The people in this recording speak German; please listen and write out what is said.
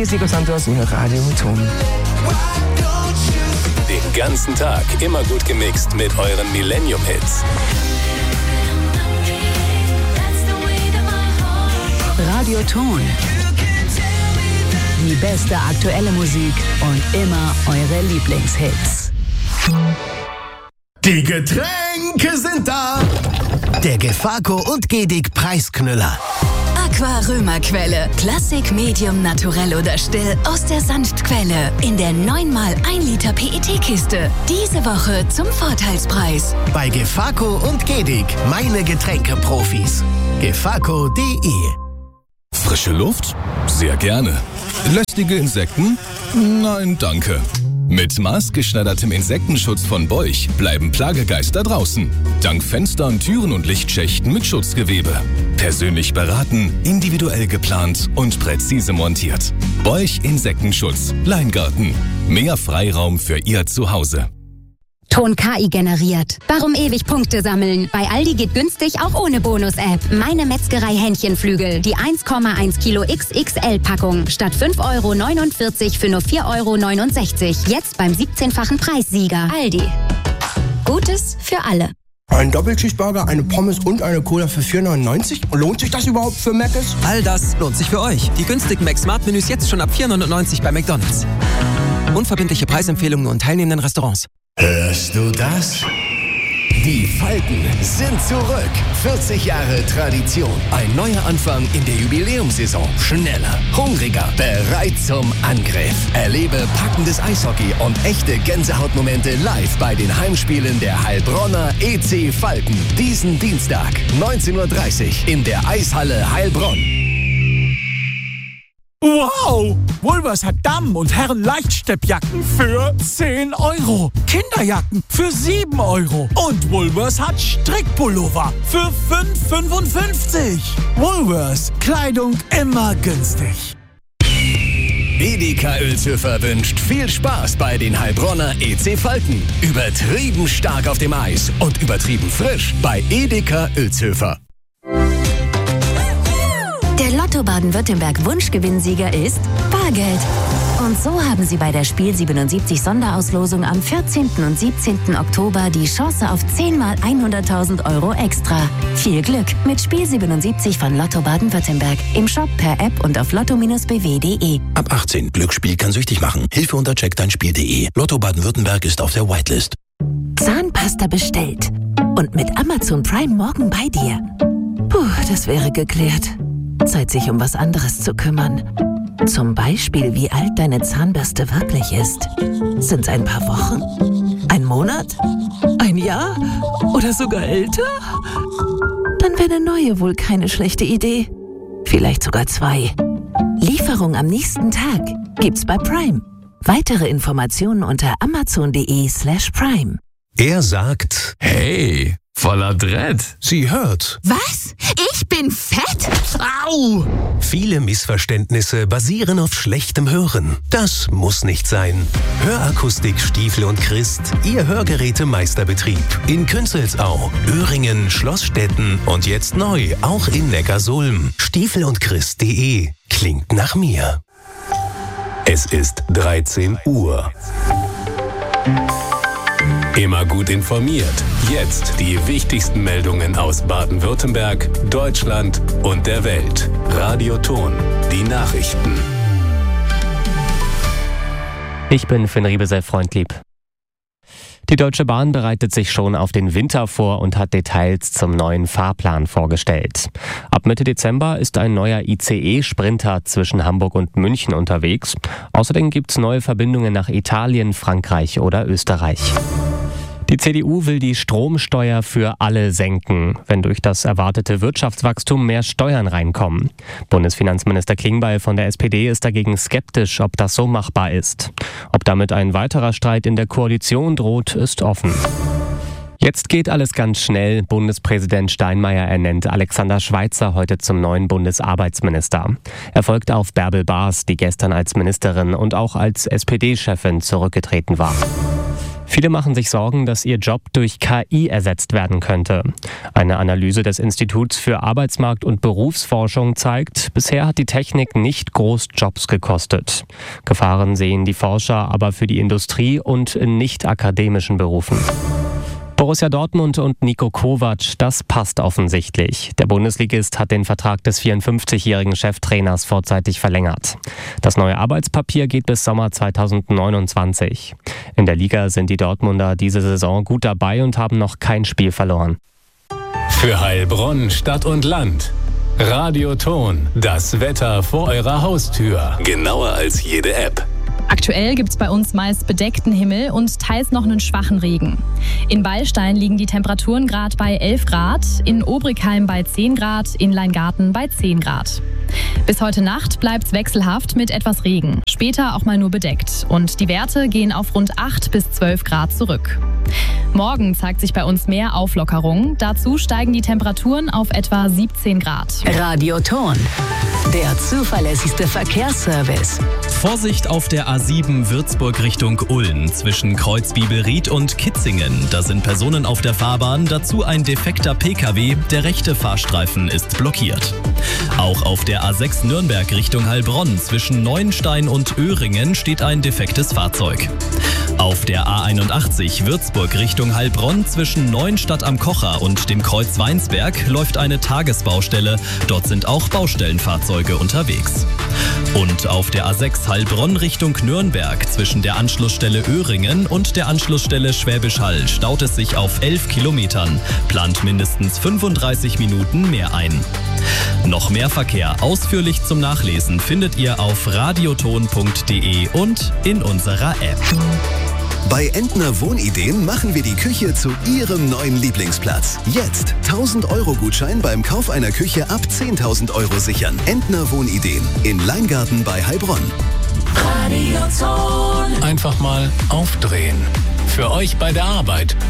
hier ist Nico Santos und Radio Ton. Den ganzen Tag immer gut gemixt mit euren Millennium-Hits. Radio Ton. Die beste aktuelle Musik und immer eure Lieblingshits. Die Getränke sind da. Der Gefaco und Gedig Preisknüller. Aqua Römer Quelle. Klassik, Medium, Naturell oder Still aus der Sanftquelle. In der 9x1 Liter PET-Kiste. Diese Woche zum Vorteilspreis. Bei Gefaco und Gedig. Meine Getränkeprofis. Gefaco.de. Frische Luft? Sehr gerne. Lästige Insekten? Nein, danke. Mit maßgeschneidertem Insektenschutz von Beuch bleiben Plagegeister draußen. Dank Fenstern, Türen und Lichtschächten mit Schutzgewebe. Persönlich beraten, individuell geplant und präzise montiert. Beuch Insektenschutz. Leingarten. Mehr Freiraum für Ihr Zuhause. Ton KI generiert. Warum ewig Punkte sammeln? Bei Aldi geht günstig auch ohne Bonus-App. Meine Metzgerei Hähnchenflügel. Die 1,1 Kilo XXL-Packung. Statt 5,49 € für nur 4,69 €. Jetzt beim 17-fachen Preissieger. Aldi. Gutes für alle. Ein Doppelcheeseburger, eine Pommes und eine Cola für 4,99 €? Lohnt sich das überhaupt für Mc's? All das lohnt sich für euch. Die günstigen Mac-Smart-Menüs jetzt schon ab 4,99 € bei McDonald's. Unverbindliche Preisempfehlungen und teilnehmenden Restaurants. Hörst du das? Die Falken sind zurück. 40 Jahre Tradition. Ein neuer Anfang in der Jubiläumssaison. Schneller, hungriger, bereit zum Angriff. Erlebe packendes Eishockey und echte Gänsehautmomente live bei den Heimspielen der Heilbronner EC Falken. Diesen Dienstag, 19:30 Uhr in der Eishalle Heilbronn. Wow! Woolworths hat Damen- und Herren-Leichtsteppjacken für 10 €. Kinderjacken für 7 €. Und Woolworths hat Strickpullover für 5,55 €. Woolworths. Kleidung immer günstig. Edeka Uelzhöfer wünscht viel Spaß bei den Heilbronner EC Falken. Übertrieben stark auf dem Eis und übertrieben frisch bei Edeka Uelzhöfer. Der Lotto Baden-Württemberg Wunschgewinnsieger ist Bargeld. Und so haben Sie bei der Spiel 77 Sonderauslosung am 14. und 17. Oktober die Chance auf 10 mal 100.000 € extra. Viel Glück mit Spiel 77 von Lotto Baden-Württemberg. Im Shop, per App und auf lotto-bw.de. Ab 18. Glücksspiel kann süchtig machen. Hilfe unter checkdeinspiel.de. Lotto Baden-Württemberg ist auf der Whitelist. Zahnpasta bestellt. Und mit Amazon Prime morgen bei dir. Puh, das wäre geklärt. Zeit, sich um was anderes zu kümmern. Zum Beispiel, wie alt deine Zahnbürste wirklich ist. Sind's ein paar Wochen? Ein Monat? Ein Jahr? Oder sogar älter? Dann wäre eine neue wohl keine schlechte Idee. Vielleicht sogar 2. Lieferung am nächsten Tag gibt's bei Prime. Weitere Informationen unter amazon.de/prime. Er sagt, Hey, voller Dread. sie hört. Was? Ich bin fett? Au! Viele Missverständnisse basieren auf schlechtem Hören. Das muss nicht sein. Hörakustik Stiefel und Christ, Ihr Hörgerätemeisterbetrieb. In Künzelsau, Öhringen, Schlossstetten und jetzt neu auch in Neckarsulm. Stiefelundchrist.de klingt nach mir. Es ist 13 Uhr. Immer gut informiert. Jetzt die wichtigsten Meldungen aus Baden-Württemberg, Deutschland und der Welt. Radio Ton, die Nachrichten. Ich bin Finn Riebesell, Freundlieb. Die Deutsche Bahn bereitet sich schon auf den Winter vor und hat Details zum neuen Fahrplan vorgestellt. Ab Mitte Dezember ist ein neuer ICE-Sprinter zwischen Hamburg und München unterwegs. Außerdem gibt es neue Verbindungen nach Italien, Frankreich oder Österreich. Die CDU will die Stromsteuer für alle senken, wenn durch das erwartete Wirtschaftswachstum mehr Steuern reinkommen. Bundesfinanzminister Klingbeil von der SPD ist dagegen skeptisch, ob das so machbar ist. Ob damit ein weiterer Streit in der Koalition droht, ist offen. Jetzt geht alles ganz schnell. Bundespräsident Steinmeier ernennt Alexander Schweitzer heute zum neuen Bundesarbeitsminister. Er folgt auf Bärbel Baas, die gestern als Ministerin und auch als SPD-Chefin zurückgetreten war. Viele machen sich Sorgen, dass ihr Job durch KI ersetzt werden könnte. Eine Analyse des Instituts für Arbeitsmarkt- und Berufsforschung zeigt, bisher hat die Technik nicht groß Jobs gekostet. Gefahren sehen die Forscher aber für die Industrie und in nicht-akademischen Berufen. Borussia Dortmund und Niko Kovac, das passt offensichtlich. Der Bundesligist hat den Vertrag des 54-jährigen Cheftrainers vorzeitig verlängert. Das neue Arbeitspapier geht bis Sommer 2029. In der Liga sind die Dortmunder diese Saison gut dabei und haben noch kein Spiel verloren. Für Heilbronn, Stadt und Land. Radioton, das Wetter vor eurer Haustür. Genauer als jede App. Aktuell gibt es bei uns meist bedeckten Himmel und teils noch einen schwachen Regen. In Beilstein liegen die Temperaturen gerade bei 11 Grad, in Obrigheim bei 10 Grad, in Leingarten bei 10 Grad. Bis heute Nacht bleibt es wechselhaft mit etwas Regen, später auch mal nur bedeckt. Und die Werte gehen auf rund 8 bis 12 Grad zurück. Morgen zeigt sich bei uns mehr Auflockerung. Dazu steigen die Temperaturen auf etwa 17 Grad. Radioton, der zuverlässigste Verkehrsservice. Vorsicht auf der A7 Würzburg Richtung Ulm zwischen Kreuzbibelried und Kitzingen. Da sind Personen auf der Fahrbahn, dazu ein defekter PKW. Der rechte Fahrstreifen ist blockiert. Auch auf der A6 Nürnberg Richtung Heilbronn zwischen Neuenstein und Öhringen steht ein defektes Fahrzeug. Auf der A81 Würzburg Richtung Heilbronn zwischen Neuenstadt am Kocher und dem Kreuz Weinsberg läuft eine Tagesbaustelle. Dort sind auch Baustellenfahrzeuge unterwegs. Und auf der A6 Heilbronn Richtung Nürnberg zwischen der Anschlussstelle Öhringen und der Anschlussstelle Schwäbisch Hall staut es sich auf 11 Kilometern. Plant mindestens 35 Minuten mehr ein. Noch mehr Verkehr ausführlich zum Nachlesen findet ihr auf radioton.de und in unserer App. Bei Entner Wohnideen machen wir die Küche zu Ihrem neuen Lieblingsplatz. Jetzt 1.000-Euro-Gutschein beim Kauf einer Küche ab 10.000 Euro sichern. Entner Wohnideen in Leingarten bei Heilbronn. Radioton. Einfach mal aufdrehen. Für euch bei der Arbeit